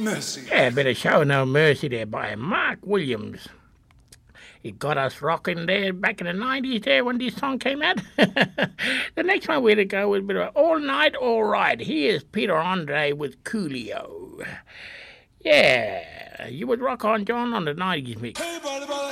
mercy. Yeah, a bit of Show No Mercy there by Mark Williams. It got us rocking there back in the 90s there when this song came out. The next one we're to go with a bit of All Night, All Right. Here's Peter Andre with Coolio. Yeah, you would rock on, John, on the 90s mix.